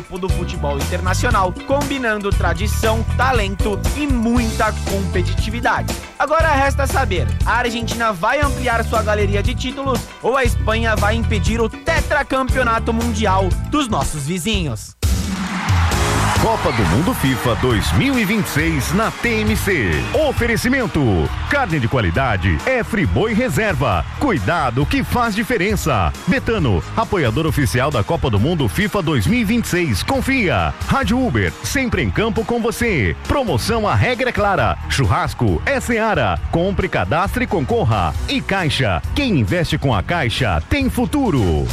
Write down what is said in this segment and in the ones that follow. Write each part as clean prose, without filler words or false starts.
do futebol internacional, combinando tradição, talento e muita competitividade. Agora resta saber, a Argentina vai ampliar sua galeria de títulos ou a Espanha vai impedir o tetracampeonato mundial dos nossos vizinhos? Copa do Mundo FIFA 2026 na TMC. Oferecimento: carne de qualidade é Friboi Reserva. Cuidado que faz diferença. Betano, apoiador oficial da Copa do Mundo FIFA 2026. Confia. Rádio Uber, sempre em campo com você. Promoção A Regra é Clara. Churrasco é Seara. Compre, cadastre e concorra. E Caixa, quem investe com a Caixa tem futuro.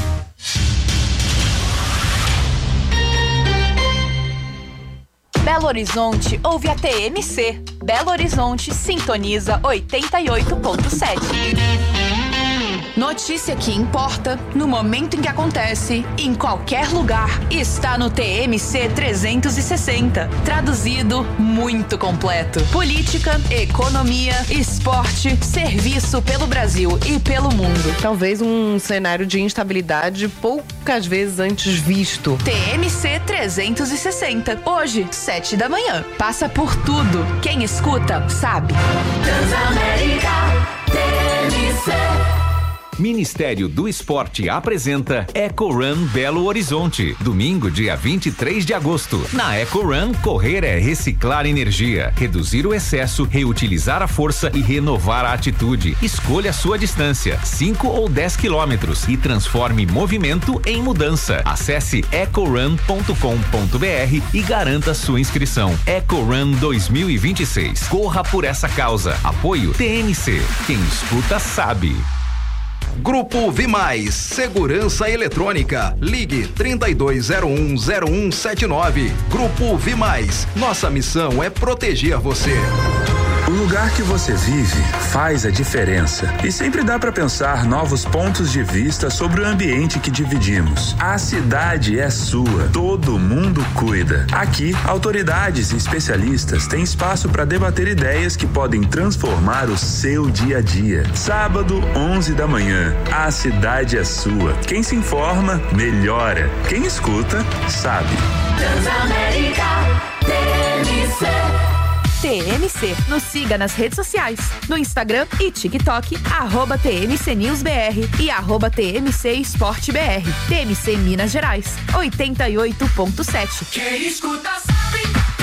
Belo Horizonte ouve a TMC. Belo Horizonte sintoniza 88.7. Notícia que importa, no momento em que acontece, em qualquer lugar, está no TMC 360. Traduzido, muito completo. Política, economia, esporte, serviço pelo Brasil e pelo mundo. Talvez um cenário de instabilidade poucas vezes antes visto. TMC 360. Hoje, 7 da manhã. Passa por tudo. Quem escuta, sabe. Transamérica TMC. Ministério do Esporte apresenta Eco Run Belo Horizonte, domingo, dia 23 de agosto. Na Eco Run, correr é reciclar energia, reduzir o excesso, reutilizar a força e renovar a atitude. Escolha a sua distância, 5 ou 10 quilômetros, e transforme movimento em mudança. Acesse ecorun.com.br e garanta sua inscrição. Eco Run 2026. Corra por essa causa. Apoio TNC. Quem escuta sabe. Grupo Vimais, Segurança Eletrônica. Ligue 32010179. Grupo Vimais. Nossa missão é proteger você. O lugar que você vive faz a diferença. E sempre dá para pensar novos pontos de vista sobre o ambiente que dividimos. A cidade é sua. Todo mundo cuida. Aqui, autoridades e especialistas têm espaço para debater ideias que podem transformar o seu dia a dia. Sábado, 11 da manhã. A cidade é sua. Quem se informa, melhora. Quem escuta, sabe. Transamérica TMC. TMC. Nos siga nas redes sociais, no Instagram e TikTok, @TMCNewsBR e @TMC Esporte BR. TMC Minas Gerais, 88.7. Quem escuta sabe.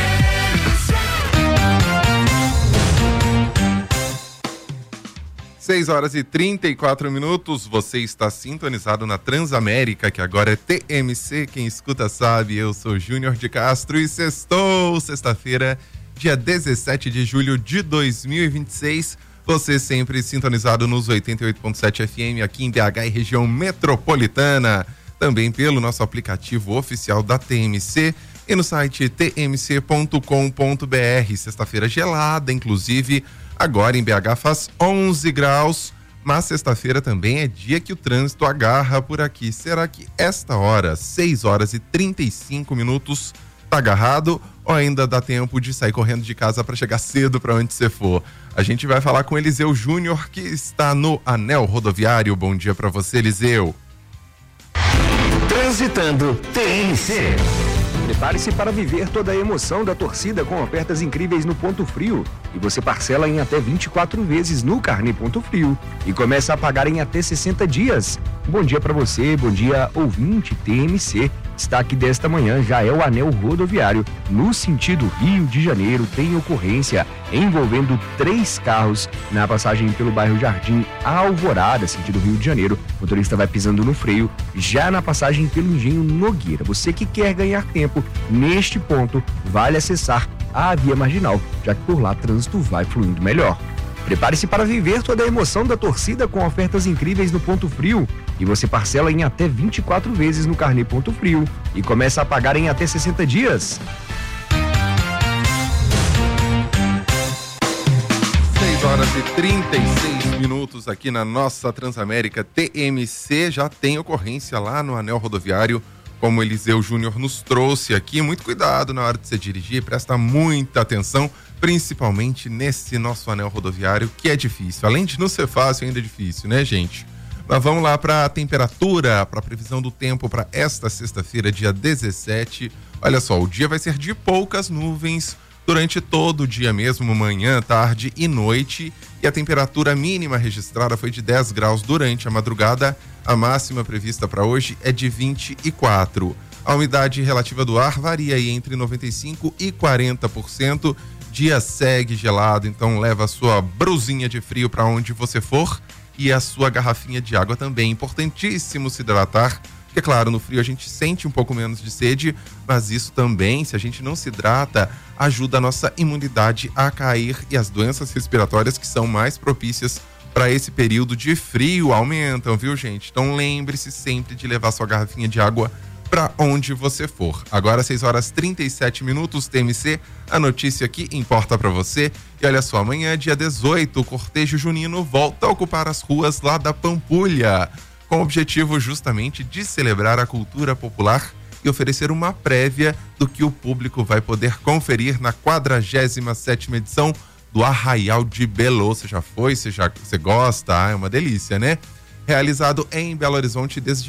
6h34, você está sintonizado na Transamérica, que agora é TMC, quem escuta sabe. Eu sou Júnior de Castro e sextou, sexta-feira, dia 17 de julho de 2026. Você sempre sintonizado nos 88.7 FM aqui em BH e região metropolitana. Também pelo nosso aplicativo oficial da TMC e no site tmc.com.br. Sexta-feira gelada, inclusive, agora em BH faz 11 graus, mas sexta-feira também é dia que o trânsito agarra por aqui. Será que esta hora, 6h35, tá agarrado ou ainda dá tempo de sair correndo de casa para chegar cedo para onde você for? A gente vai falar com Eliseu Júnior, que está no Anel Rodoviário. Bom dia para você, Eliseu. Transitando TMC. Prepare-se para viver toda a emoção da torcida com ofertas incríveis no Ponto Frio. E você parcela em até 24 vezes no Carnê Ponto Frio e começa a pagar em até 60 dias. Bom dia para você, bom dia ouvinte TMC. Destaque desta manhã já é o Anel Rodoviário. No sentido Rio de Janeiro tem ocorrência envolvendo 3 carros na passagem pelo bairro Jardim Alvorada, sentido Rio de Janeiro. O motorista vai pisando no freio já na passagem pelo Engenho Nogueira. Você que quer ganhar tempo neste ponto, vale acessar a via marginal, já que por lá o trânsito vai fluindo melhor. Prepare-se para viver toda a emoção da torcida com ofertas incríveis no Ponto Frio. E você parcela em até 24 vezes no Carnê Ponto Frio e começa a pagar em até 60 dias. 6h36 aqui na nossa Transamérica TMC. Já tem ocorrência lá no Anel Rodoviário, como Eliseu Júnior nos trouxe aqui. Muito cuidado na hora de você dirigir, presta muita atenção, principalmente nesse nosso Anel Rodoviário, que é difícil. Além de não ser fácil, ainda é difícil, né, gente? Mas vamos lá para a temperatura, para a previsão do tempo para esta sexta-feira, dia 17. Olha só, o dia vai ser de poucas nuvens durante todo o dia mesmo, manhã, tarde e noite. E a temperatura mínima registrada foi de 10 graus durante a madrugada. A máxima prevista para hoje é de 24. A umidade relativa do ar varia aí entre 95% e 40%. Dia segue gelado, então leva a sua brusinha de frio para onde você for e a sua garrafinha de água também. Importantíssimo se hidratar, porque claro, no frio a gente sente um pouco menos de sede, mas isso também, se a gente não se hidrata, ajuda a nossa imunidade a cair e as doenças respiratórias que são mais propícias para esse período de frio aumentam, viu, gente? Então lembre-se sempre de levar sua garrafinha de água para onde você for. Agora 6h37, TMC, a notícia que importa para você. E olha só, amanhã, dia 18, o cortejo junino volta a ocupar as ruas lá da Pampulha, com o objetivo justamente de celebrar a cultura popular e oferecer uma prévia do que o público vai poder conferir na 47ª edição do Arraial de Belô. Você já foi? Você gosta? É uma delícia, né? Realizado em Belo Horizonte desde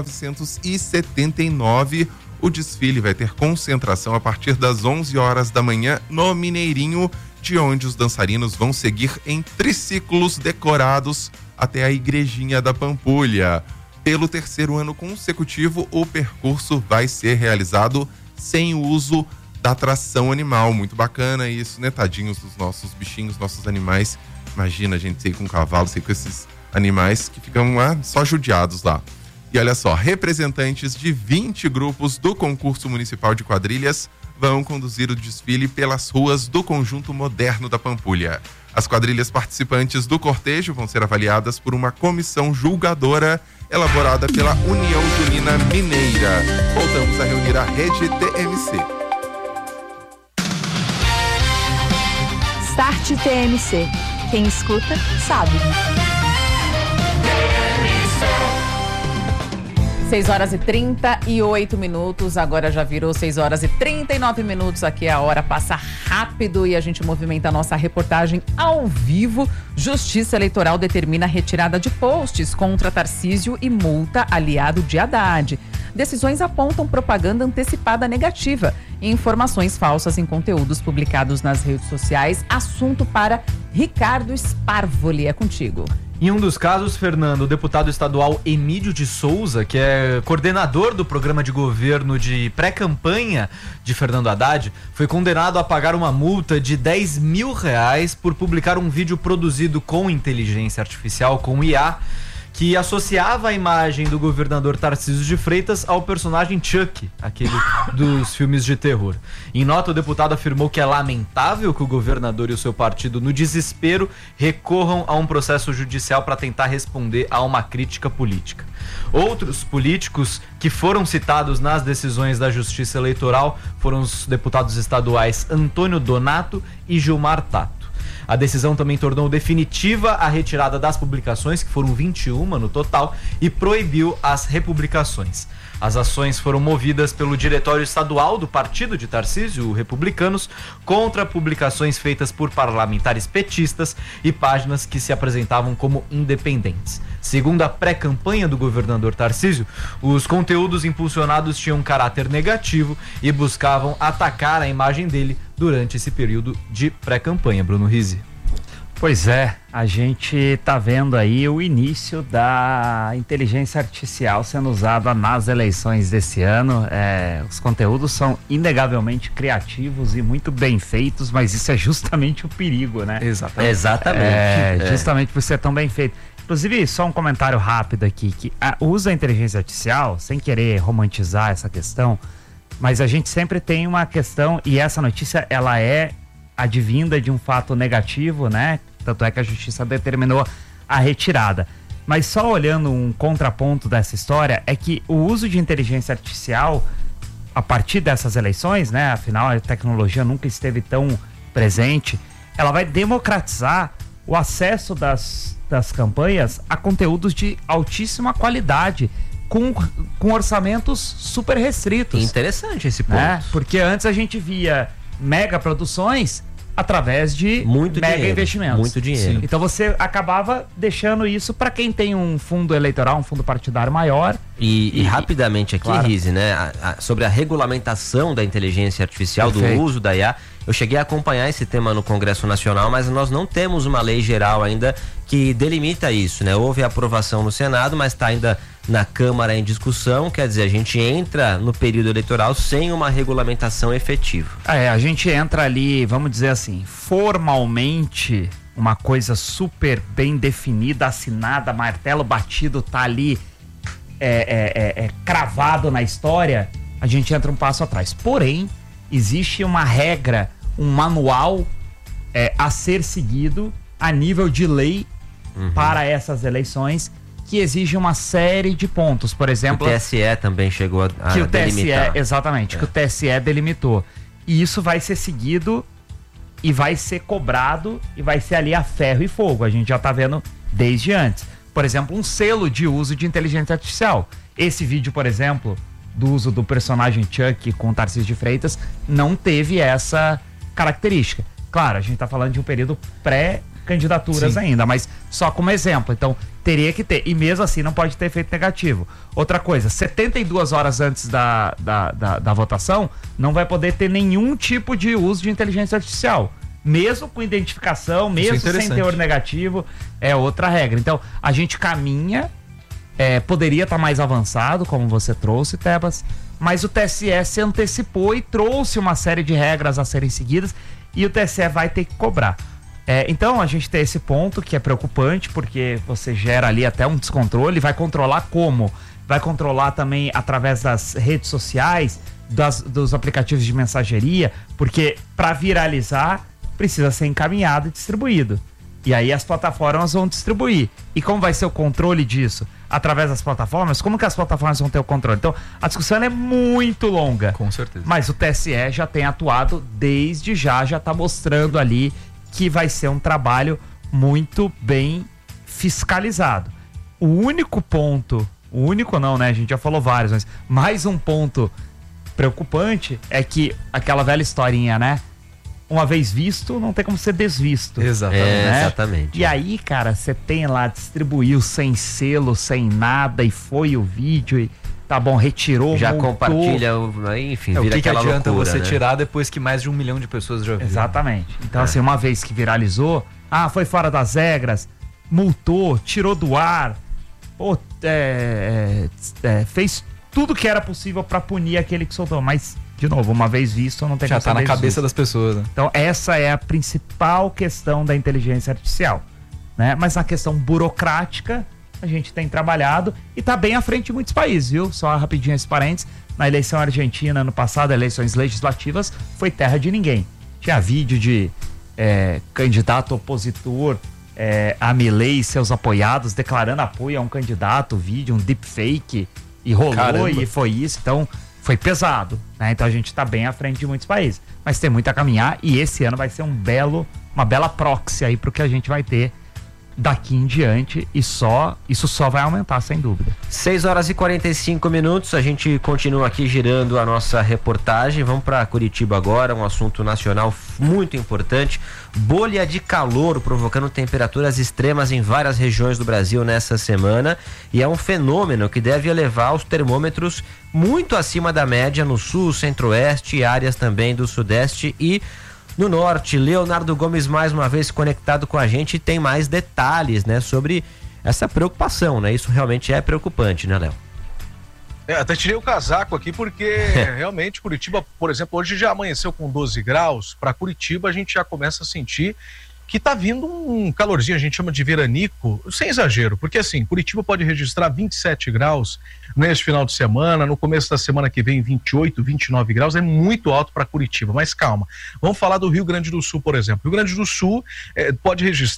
1979, o desfile vai ter concentração a partir das 11 horas da manhã no Mineirinho, de onde os dançarinos vão seguir em triciclos decorados até a Igrejinha da Pampulha. Pelo 3º ano consecutivo, o percurso vai ser realizado sem o uso da tração animal. Muito bacana isso, né? Tadinhos dos nossos bichinhos, nossos animais. Imagina a gente sair com um cavalo, sair com esses animais que ficam lá só judiados lá. E olha só, representantes de 20 grupos do concurso municipal de quadrilhas vão conduzir o desfile pelas ruas do Conjunto Moderno da Pampulha. As quadrilhas participantes do cortejo vão ser avaliadas por uma comissão julgadora elaborada pela União Junina Mineira. Voltamos a reunir a rede TMC. Start TMC. Quem escuta, sabe. 6h38, agora já virou 6h39. Aqui a hora passa rápido e a gente movimenta a nossa reportagem ao vivo. Justiça Eleitoral determina a retirada de posts contra Tarcísio e multa aliado de Haddad. Decisões apontam propaganda antecipada negativa e informações falsas em conteúdos publicados nas redes sociais. Assunto para Ricardo Sparvoli. É contigo. Em um dos casos, Fernando, o deputado estadual Emílio de Souza, que é coordenador do programa de governo de pré-campanha de Fernando Haddad, foi condenado a pagar uma multa de R$10 mil por publicar um vídeo produzido com inteligência artificial, com IA, que associava a imagem do governador Tarcísio de Freitas ao personagem Chuck, aquele dos filmes de terror. Em nota, o deputado afirmou que é lamentável que o governador e o seu partido, no desespero, recorram a um processo judicial para tentar responder a uma crítica política. Outros políticos que foram citados nas decisões da Justiça Eleitoral foram os deputados estaduais Antônio Donato e Gilmar Tato. A decisão também tornou definitiva a retirada das publicações, que foram 21 no total, e proibiu as republicações. As ações foram movidas pelo Diretório Estadual do Partido de Tarcísio, Republicanos, contra publicações feitas por parlamentares petistas e páginas que se apresentavam como independentes. Segundo a pré-campanha do governador Tarcísio, os conteúdos impulsionados tinham caráter negativo e buscavam atacar a imagem dele durante esse período de pré-campanha. Bruno Rizzi. Pois é, a gente tá vendo aí o início da inteligência artificial sendo usada nas eleições desse ano. Os conteúdos são inegavelmente criativos e muito bem feitos, mas isso é justamente o perigo, né? Exatamente. Justamente por ser tão bem feito. Inclusive, só um comentário rápido aqui, que usa a inteligência artificial, sem querer romantizar essa questão, mas a gente sempre tem uma questão, e essa notícia, ela é advinda de um fato negativo, né? Tanto é que a justiça determinou a retirada. Mas só olhando um contraponto dessa história, é que o uso de inteligência artificial, a partir dessas eleições, né? Afinal, a tecnologia nunca esteve tão presente, ela vai democratizar o acesso das campanhas a conteúdos de altíssima qualidade, com orçamentos super restritos. Interessante esse ponto. Né? Porque antes a gente via mega produções através de mega investimentos. Muito dinheiro. Sim. Então você acabava deixando isso para quem tem um fundo eleitoral, um fundo partidário maior. E rapidamente aqui, claro. Rizzi, né, sobre a regulamentação da inteligência artificial, Perfeito. Do uso da IA, eu cheguei a acompanhar esse tema no Congresso Nacional, mas nós não temos uma lei geral ainda que delimita isso, né? Houve aprovação no Senado, mas está ainda na Câmara em discussão, quer dizer, a gente entra no período eleitoral sem uma regulamentação efetiva. A gente entra ali, vamos dizer assim, formalmente, uma coisa super bem definida, assinada, martelo batido, tá ali cravado na história, a gente entra um passo atrás. Porém, existe uma regra, um manual a ser seguido a nível de lei para essas eleições, que exige uma série de pontos. Por exemplo, o TSE também chegou a que o delimitar. TSE, exatamente, que o TSE delimitou. E isso vai ser seguido e vai ser cobrado e vai ser ali a ferro e fogo. A gente já tá vendo desde antes. Por exemplo, um selo de uso de inteligência artificial. Esse vídeo, por exemplo, do uso do personagem Chuck com Tarcísio de Freitas, não teve essa característica. Claro, a gente tá falando de um período pré-candidaturas ainda, mas só como exemplo. Então, teria que ter. E mesmo assim, não pode ter efeito negativo. Outra coisa, 72 horas antes da votação, não vai poder ter nenhum tipo de uso de inteligência artificial. Mesmo com identificação, mesmo sem teor negativo, é outra regra. Então, a gente caminha, poderia estar mais avançado, como você trouxe, Tebas, mas o TSE se antecipou e trouxe uma série de regras a serem seguidas e o TSE vai ter que cobrar. Então a gente tem esse ponto que é preocupante, porque você gera ali até um descontrole. Vai controlar como? Vai controlar também através das redes sociais, dos aplicativos de mensageria, porque para viralizar precisa ser encaminhado e distribuído. E aí as plataformas vão distribuir. E como vai ser o controle disso? Através das plataformas? Como que as plataformas vão ter o controle? Então, a discussão é muito longa. Com certeza. Mas o TSE já tem atuado desde já está mostrando ali que vai ser um trabalho muito bem fiscalizado. O único ponto, o único não, né? A gente já falou vários, mas mais um ponto preocupante é que aquela velha historinha, né? Uma vez visto, não tem como ser desvisto. Exatamente. Né? Exatamente. E aí, cara, você tem lá, distribuiu sem selo, sem nada, e foi o vídeo, e tá bom, retirou, já multou. Compartilha, enfim, vira o que aquela adianta loucura, você né? tirar depois que mais de 1 milhão de pessoas já viram? Exatamente. Então, assim, uma vez que viralizou, foi fora das regras, multou, tirou do ar, fez tudo que era possível pra punir aquele que soltou, mas de novo, uma vez visto, não tem já tá na cabeça das pessoas, né? Então, essa é a principal questão da inteligência artificial, né? Mas na questão burocrática, a gente tem trabalhado e tá bem à frente de muitos países, viu? Só rapidinho esse parênteses. Na eleição argentina, no passado, eleições legislativas, foi terra de ninguém. Tinha vídeo de candidato opositor a Milei e seus apoiados declarando apoio a um candidato, vídeo, um deepfake, e rolou. Caramba. E foi isso. Então, foi pesado, né? Então a gente tá bem à frente de muitos países. Mas tem muito a caminhar e esse ano vai ser uma bela proxy aí pro que a gente vai ter daqui em diante, e isso só vai aumentar, sem dúvida. 6h45, a gente continua aqui girando a nossa reportagem. Vamos para Curitiba agora, um assunto nacional muito importante. Bolha de calor provocando temperaturas extremas em várias regiões do Brasil nessa semana, e é um fenômeno que deve elevar os termômetros muito acima da média no sul, centro-oeste e áreas também do sudeste e no norte. Leonardo Gomes mais uma vez conectado com a gente, tem mais detalhes, né, sobre essa preocupação, né? Isso realmente é preocupante, né, Léo? Até tirei o casaco aqui porque realmente Curitiba, por exemplo, hoje já amanheceu com 12 graus. Para Curitiba a gente já começa a sentir que tá vindo um calorzinho, a gente chama de veranico, sem exagero, porque assim, Curitiba pode registrar 27 graus neste final de semana, no começo da semana que vem 28, 29 graus, é muito alto para Curitiba, mas calma, vamos falar do Rio Grande do Sul, por exemplo. Rio Grande do Sul pode registrar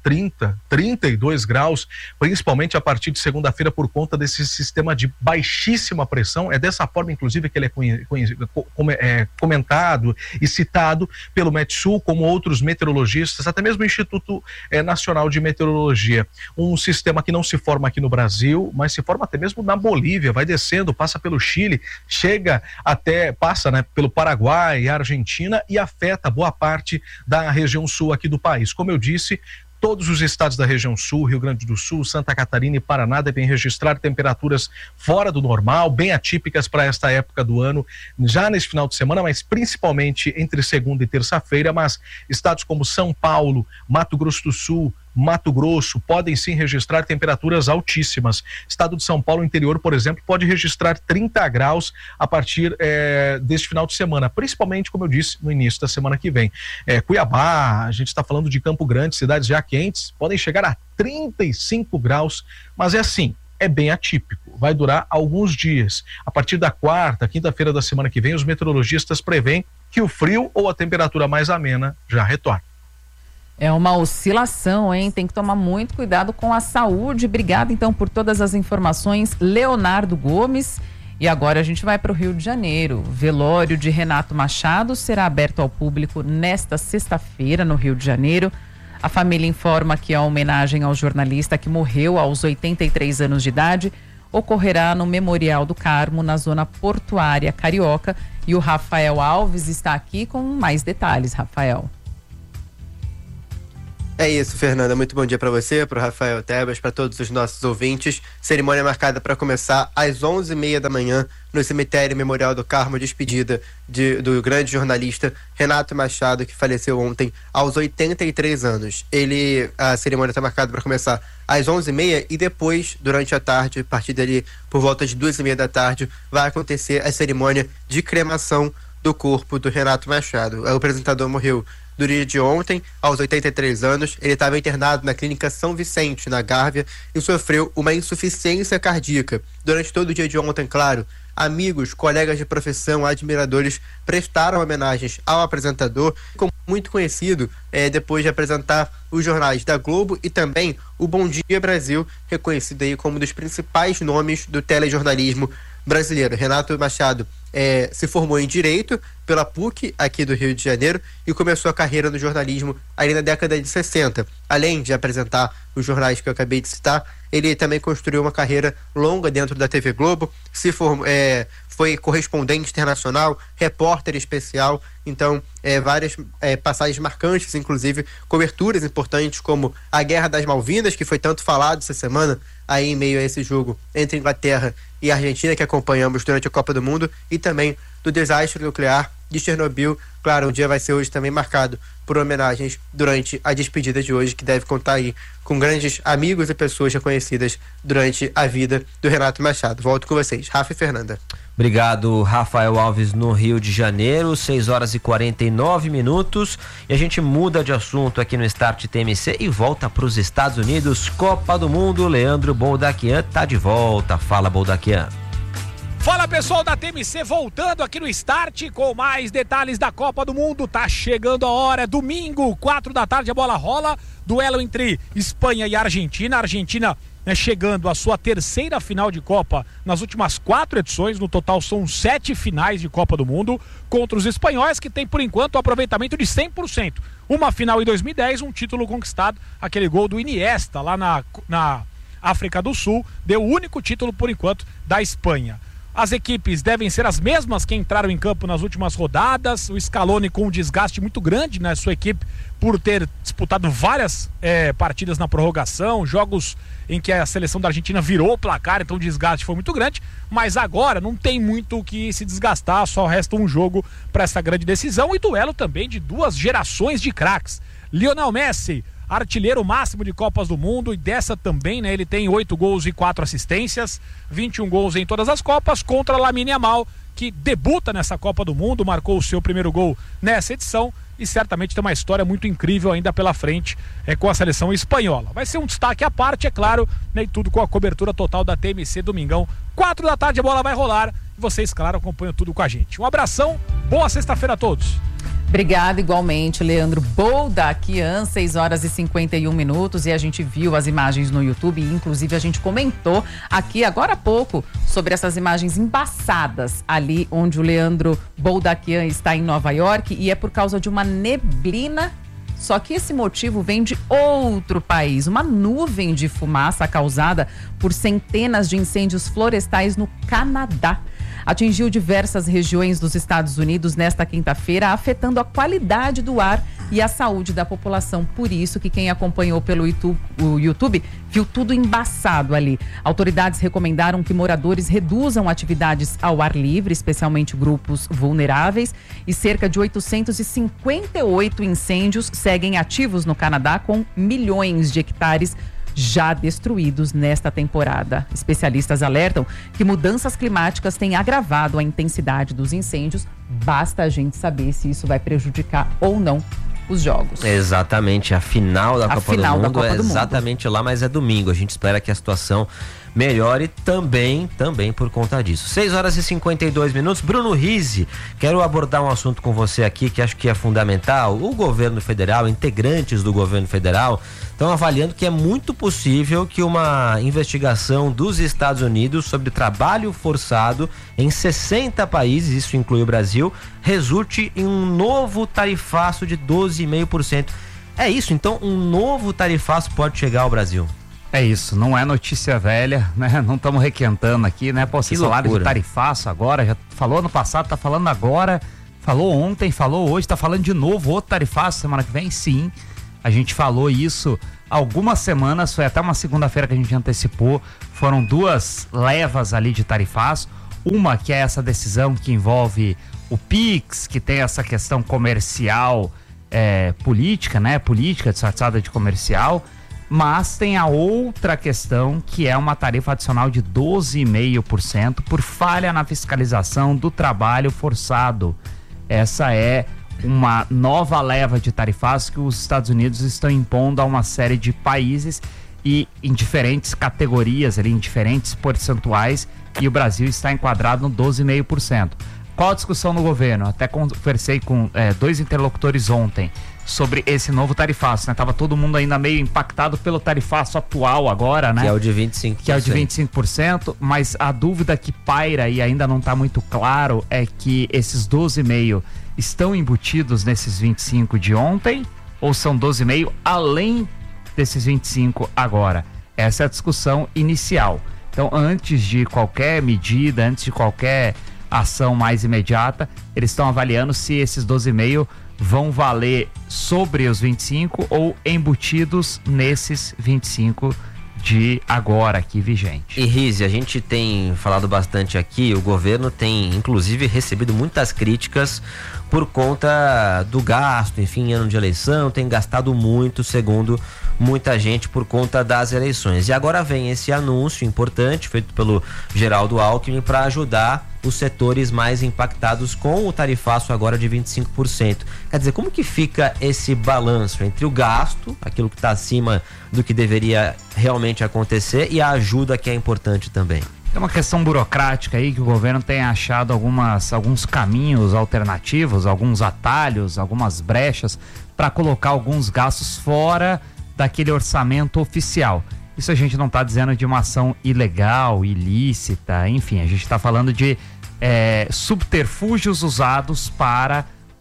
30, 32 graus, principalmente a partir de segunda-feira por conta desse sistema de baixíssima pressão. É dessa forma, inclusive, que ele é comentado e citado pelo Metsul, como outros meteorologistas, até mesmo o Instituto Nacional de Meteorologia. Um sistema que não se forma aqui no Brasil, mas se forma até mesmo na Bolívia, vai descendo, passa pelo Chile, passa, né, pelo Paraguai e Argentina e afeta boa parte da região sul aqui do país. Como eu disse, todos os estados da região sul, Rio Grande do Sul, Santa Catarina e Paraná devem registrar temperaturas fora do normal, bem atípicas para esta época do ano, já nesse final de semana, mas principalmente entre segunda e terça-feira. Mas estados como São Paulo, Mato Grosso do Sul, Mato Grosso podem sim registrar temperaturas altíssimas. Estado de São Paulo interior, por exemplo, pode registrar 30 graus a partir deste final de semana, principalmente, como eu disse, no início da semana que vem. Cuiabá, a gente está falando de Campo Grande, cidades já quentes, podem chegar a 35 graus, mas é bem atípico, vai durar alguns dias. A partir da quarta, quinta-feira da semana que vem, os meteorologistas preveem que o frio ou a temperatura mais amena já retorna. É uma oscilação, hein? Tem que tomar muito cuidado com a saúde. Obrigada, então, por todas as informações, Leonardo Gomes. E agora a gente vai para o Rio de Janeiro. O velório de Renato Machado será aberto ao público nesta sexta-feira, no Rio de Janeiro. A família informa que a homenagem ao jornalista que morreu aos 83 anos de idade ocorrerá no Memorial do Carmo, na zona portuária carioca. E o Rafael Alves está aqui com mais detalhes. Rafael. É isso, Fernanda. Muito bom dia para você, para o Rafael Tebas, para todos os nossos ouvintes. Cerimônia marcada para começar às 11h30 da manhã no cemitério Memorial do Carmo, despedida do grande jornalista Renato Machado, que faleceu ontem aos 83 anos. A cerimônia está marcada para começar às 11h30 e depois, durante a tarde, a partir dali, por volta de 2h30 da tarde, vai acontecer a cerimônia de cremação do corpo do Renato Machado. O apresentador morreu do dia de ontem, aos 83 anos. Ele estava internado na clínica São Vicente, na Gávea, e sofreu uma insuficiência cardíaca. Durante todo o dia de ontem, claro, amigos, colegas de profissão, admiradores prestaram homenagens ao apresentador, como muito conhecido depois de apresentar os jornais da Globo e também o Bom Dia Brasil, reconhecido aí como um dos principais nomes do telejornalismo brasileiro. Renato Machado se formou em Direito pela PUC aqui do Rio de Janeiro e começou a carreira no jornalismo ali na década de 60. Além de apresentar os jornais que eu acabei de citar, ele também construiu uma carreira longa dentro da TV Globo, foi correspondente internacional, repórter especial, então várias passagens marcantes, inclusive coberturas importantes como a Guerra das Malvinas, que foi tanto falado essa semana aí em meio a esse jogo entre Inglaterra e Argentina, que acompanhamos durante a Copa do Mundo, e também do desastre nuclear de Chernobyl. Claro, o dia vai ser hoje também marcado por homenagens durante a despedida de hoje, que deve contar aí com grandes amigos e pessoas reconhecidas durante a vida do Renato Machado. Volto com vocês, Rafa e Fernanda. Obrigado, Rafael Alves, no Rio de Janeiro, 6h49. E a gente muda de assunto aqui no Start TMC e volta para os Estados Unidos. Copa do Mundo, Leandro Boldaquian tá de volta. Fala, Boldaquian. Fala, pessoal da TMC, voltando aqui no Start com mais detalhes da Copa do Mundo. Tá chegando a hora, domingo, 4 da tarde, a bola rola. Duelo entre Espanha e Argentina. A Argentina chegando à sua terceira final de Copa nas últimas 4 edições. No total são 7 finais de Copa do Mundo contra os espanhóis, que tem por enquanto um aproveitamento de 100%. Uma final em 2010, um título conquistado, aquele gol do Iniesta lá na África do Sul, deu o único título por enquanto da Espanha. As equipes devem ser as mesmas que entraram em campo nas últimas rodadas. O Scaloni com um desgaste muito grande na sua equipe por ter disputado várias partidas na prorrogação, jogos em que a seleção da Argentina virou o placar, então o desgaste foi muito grande. Mas agora não tem muito o que se desgastar, só resta um jogo para essa grande decisão e duelo também de duas gerações de craques. Lionel Messi, artilheiro máximo de Copas do Mundo, e dessa também, né? Ele tem 8 gols e 4 assistências, 21 gols em todas as Copas, contra Lamine Yamal, que debuta nessa Copa do Mundo, marcou o seu primeiro gol nessa edição e certamente tem uma história muito incrível ainda pela frente com a seleção espanhola. Vai ser um destaque à parte, é claro, né? E tudo com a cobertura total da TMC, domingão, 4 da tarde, a bola vai rolar e vocês, claro, acompanham tudo com a gente. Um abração, boa sexta-feira a todos. Obrigada igualmente, Leandro Boldaquian, 6 horas e 51 minutos, e a gente viu as imagens no YouTube, e inclusive a gente comentou aqui agora há pouco sobre essas imagens embaçadas ali onde o Leandro Boldaquian está em Nova York, e é por causa de uma neblina. Só que esse motivo vem de outro país, uma nuvem de fumaça causada por centenas de incêndios florestais no Canadá. Atingiu diversas regiões dos Estados Unidos nesta quinta-feira, afetando a qualidade do ar e a saúde da população. Por isso que quem acompanhou pelo YouTube viu tudo embaçado ali. Autoridades recomendaram que moradores reduzam atividades ao ar livre, especialmente grupos vulneráveis, e cerca de 858 incêndios seguem ativos no Canadá, com milhões de hectares já destruídos nesta temporada. Especialistas alertam que mudanças climáticas têm agravado a intensidade dos incêndios. Basta a gente saber se isso vai prejudicar ou não os jogos. Exatamente, a final da Copa do Mundo é exatamente lá, mas é domingo. A gente espera que a situação melhore também por conta disso. 6 horas e 52 minutos. Bruno Rizzi, quero abordar um assunto com você aqui que acho que é fundamental. O governo federal, integrantes do governo federal, estão avaliando que é muito possível que uma investigação dos Estados Unidos sobre trabalho forçado em 60 países, isso inclui o Brasil, resulte em um novo tarifaço de 12,5%. É isso, então um novo tarifaço pode chegar ao Brasil. É isso, não é notícia velha, né? Não estamos requentando aqui, né? Pô, esse salário de tarifaço agora, já falou ano passado, tá falando agora, falou ontem, falou hoje, tá falando de novo outro tarifaço semana que vem? Sim, a gente falou isso algumas semanas, foi até uma segunda-feira que a gente antecipou, foram 2 levas ali de tarifaço, uma que é essa decisão que envolve o PIX, que tem essa questão comercial, política, né? Política disfarçada de comercial. Mas tem a outra questão, que é uma tarifa adicional de 12,5% por falha na fiscalização do trabalho forçado. Essa é uma nova leva de tarifas que os Estados Unidos estão impondo a uma série de países e em diferentes categorias, ali, em diferentes percentuais, e o Brasil está enquadrado no 12,5%. Qual a discussão no governo? Até conversei com 2 interlocutores ontem sobre esse novo tarifaço, né? Tava todo mundo ainda meio impactado pelo tarifaço atual agora, né? Que é o de 25%. Que é o de 25%, mas a dúvida que paira e ainda não está muito claro é que esses 12,5% estão embutidos nesses 25% de ontem ou são 12,5% além desses 25% agora? Essa é a discussão inicial. Então, antes de qualquer medida, antes de qualquer ação mais imediata, eles estão avaliando se esses 12,5% vão valer sobre os 25 ou embutidos nesses 25 de agora aqui vigente. E Rizzi, a gente tem falado bastante aqui, o governo tem inclusive recebido muitas críticas por conta do gasto, enfim, ano de eleição, tem gastado muito, segundo muita gente, por conta das eleições. E agora vem esse anúncio importante feito pelo Geraldo Alckmin para ajudar os setores mais impactados com o tarifaço agora de 25%. Quer dizer, como que fica esse balanço entre o gasto, aquilo que está acima do que deveria realmente acontecer, e a ajuda que é importante também? É uma questão burocrática aí que o governo tem achado alguns caminhos alternativos, alguns atalhos, algumas brechas para colocar alguns gastos fora daquele orçamento oficial. Isso a gente não está dizendo de uma ação ilegal, ilícita, enfim, a gente está falando de subterfúgios usados para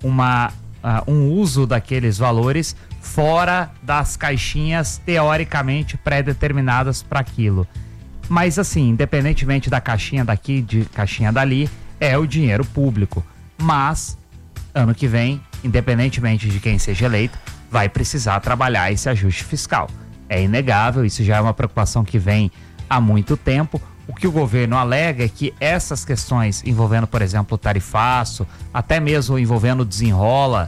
um uso daqueles valores fora das caixinhas teoricamente pré-determinadas para aquilo. Mas assim, independentemente da caixinha daqui, de caixinha dali, é o dinheiro público. Mas, ano que vem, independentemente de quem seja eleito, vai precisar trabalhar esse ajuste fiscal. É inegável, isso já é uma preocupação que vem há muito tempo. O que o governo alega é que essas questões envolvendo, por exemplo, o tarifaço, até mesmo envolvendo o Desenrola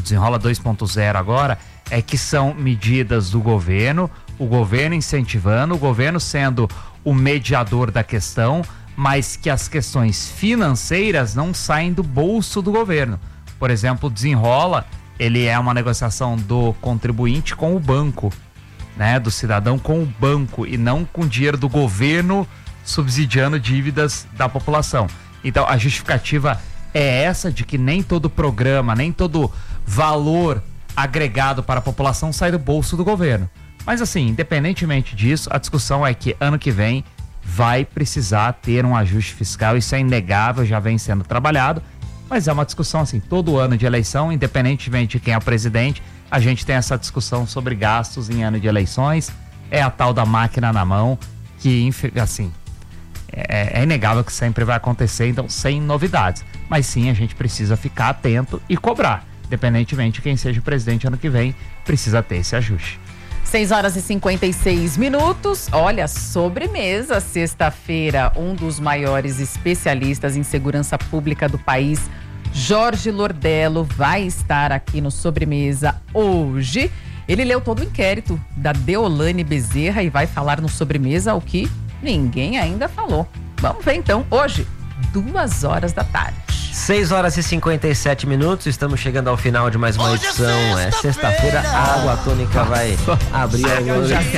2.0 agora, é que são medidas do governo, o governo incentivando, o governo sendo o mediador da questão, mas que as questões financeiras não saem do bolso do governo. Por exemplo, o Desenrola, ele é uma negociação do contribuinte com o banco, né? Do cidadão com o banco e não com dinheiro do governo subsidiando dívidas da população. Então, a justificativa é essa de que nem todo programa, nem todo valor agregado para a população sai do bolso do governo. Mas assim, independentemente disso, a discussão é que ano que vem vai precisar ter um ajuste fiscal, isso é inegável, já vem sendo trabalhado, mas é uma discussão assim, todo ano de eleição, independentemente de quem é o presidente, a gente tem essa discussão sobre gastos em ano de eleições, é a tal da máquina na mão, que assim, é inegável que sempre vai acontecer, então sem novidades, mas sim a gente precisa ficar atento e cobrar, independentemente de quem seja o presidente ano que vem, precisa ter esse ajuste. 6 horas e 56 minutos. Olha, sobremesa, sexta-feira, um dos maiores especialistas em segurança pública do país, Jorge Lordello, vai estar aqui no Sobremesa hoje. Ele leu todo o inquérito da Deolane Bezerra e vai falar no Sobremesa o que ninguém ainda falou. Vamos ver então, hoje, 2 horas da tarde. 6 horas e 57 minutos, estamos chegando ao final de mais uma edição. É sexta-feira, a água tônica vai abrir a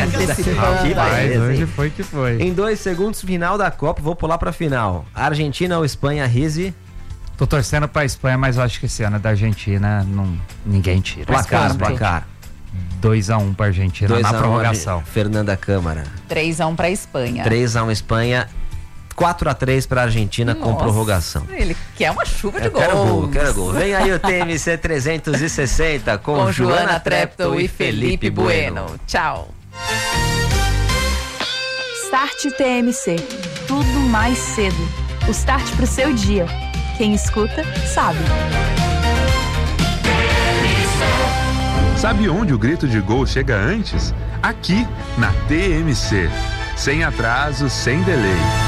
hoje foi que foi. Em 2 segundos, final da Copa, vou pular pra final. Argentina ou Espanha, Rizzi? Tô torcendo pra Espanha, mas eu acho que esse ano é da Argentina, ninguém tira. Placar. 2-1 pra Argentina na prorrogação. Fernanda Câmara. 3-1 pra Espanha. 3-1 Espanha. 4-3 para a Argentina. Nossa, com prorrogação. Ele quer uma chuva de gols. Quero gol. Vem aí o TMC 360 com Joana Treptow e Felipe Bueno. Tchau. Start TMC. Tudo mais cedo. O start pro seu dia. Quem escuta, sabe. Sabe onde o grito de gol chega antes? Aqui, na TMC. Sem atraso, sem delay.